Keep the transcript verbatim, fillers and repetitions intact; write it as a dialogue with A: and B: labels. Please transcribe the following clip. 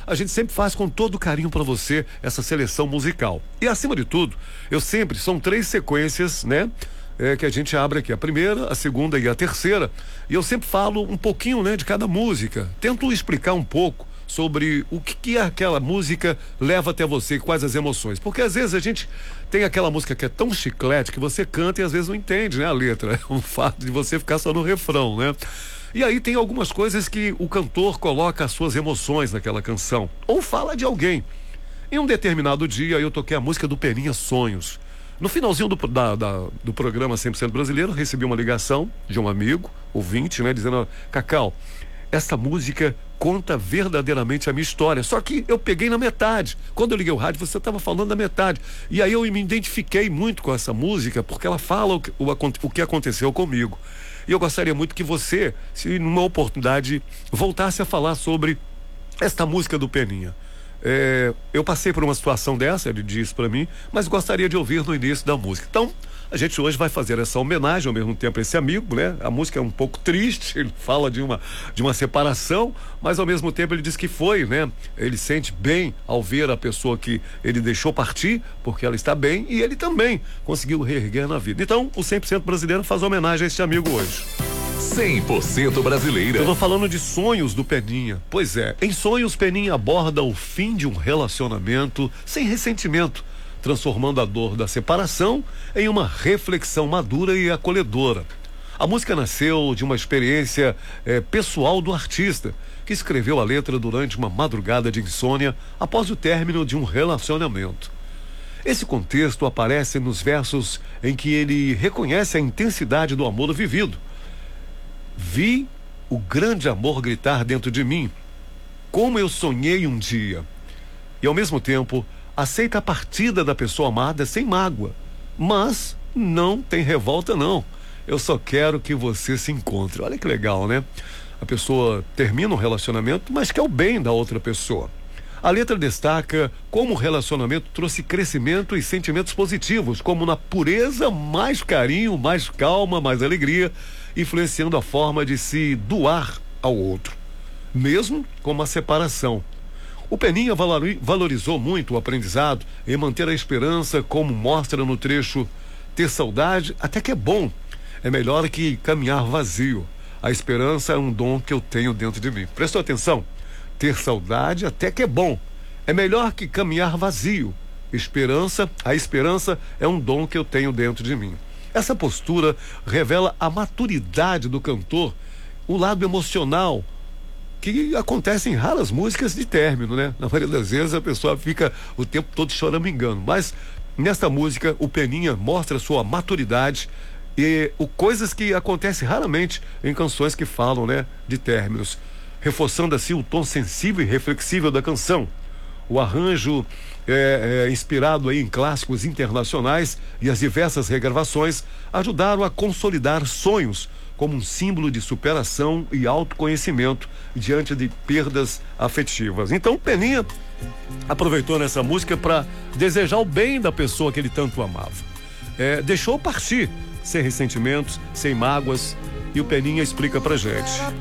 A: a gente sempre faz com todo carinho para você essa seleção musical. E acima de tudo, eu sempre, são três sequências, né? É, que a gente abre aqui, a primeira, a segunda e a terceira, e eu sempre falo um pouquinho, né, de cada música, tento explicar um pouco sobre o que, que aquela música leva até você, quais as emoções, porque às vezes a gente tem aquela música que é tão chiclete que você canta e às vezes não entende, né, a letra, é um fato de você ficar só no refrão, né? E aí tem algumas coisas que o cantor coloca as suas emoções naquela canção, ou fala de alguém. Em um determinado dia eu toquei a música do Peninha, Sonhos. No finalzinho do, da, da, do programa cem por cento Brasileiro, recebi uma ligação de um amigo, ouvinte, né, dizendo: Cacau, essa música conta verdadeiramente a minha história, só que eu peguei na metade. Quando eu liguei o rádio, você estava falando da metade. E aí eu me identifiquei muito com essa música, porque ela fala o que, o, o que aconteceu comigo. E eu gostaria muito que você, se numa oportunidade, voltasse a falar sobre esta música do Peninha. É, eu passei por uma situação dessa, ele disse para mim, mas gostaria de ouvir no início da música. Então, a gente hoje vai fazer essa homenagem ao mesmo tempo a esse amigo, né? A música é um pouco triste, ele fala de uma, de uma separação, mas ao mesmo tempo ele diz que foi, né? Ele sente bem ao ver a pessoa que ele deixou partir, porque ela está bem, e ele também conseguiu reerguer na vida. Então, o cem por cento Brasileiro faz homenagem a esse amigo hoje.
B: cem por cento Brasileira.
A: Eu tô falando de Sonhos do Peninha. Pois é, em Sonhos, Peninha aborda o fim de um relacionamento sem ressentimento, transformando a dor da separação em uma reflexão madura e acolhedora. A música nasceu de uma experiência eh, pessoal do artista, que escreveu a letra durante uma madrugada de insônia após o término de um relacionamento. Esse contexto aparece nos versos em que ele reconhece a intensidade do amor vivido. Vi o grande amor gritar dentro de mim, como eu sonhei um dia. E ao mesmo tempo, aceita a partida da pessoa amada sem mágoa. Mas não tem revolta, não. Eu só quero que você se encontre. Olha que legal, né? A pessoa termina um relacionamento, mas quer o bem da outra pessoa. A letra destaca como o relacionamento trouxe crescimento e sentimentos positivos, como na pureza, mais carinho, mais calma, mais alegria, influenciando a forma de se doar ao outro, mesmo com uma separação. O Peninha valorizou muito o aprendizado em manter a esperança, como mostra no trecho: ter saudade até que é bom, é melhor que caminhar vazio. A esperança é um dom que eu tenho dentro de mim. Prestou atenção? Ter saudade até que é bom, é melhor que caminhar vazio. Esperança, a esperança é um dom que eu tenho dentro de mim. Essa postura revela a maturidade do cantor, o lado emocional, que acontece em raras músicas de término, né? Na maioria das vezes a pessoa fica o tempo todo choramingando, mas nesta música o Peninha mostra sua maturidade e o, coisas que acontecem raramente em canções que falam, né, de términos, reforçando assim o tom sensível e reflexível da canção. O arranjo é, é, inspirado aí em clássicos internacionais e as diversas regravações ajudaram a consolidar Sonhos como um símbolo de superação e autoconhecimento diante de perdas afetivas. Então Peninha aproveitou nessa música para desejar o bem da pessoa que ele tanto amava. É, deixou partir, sem ressentimentos, sem mágoas, e o Peninha explica pra gente.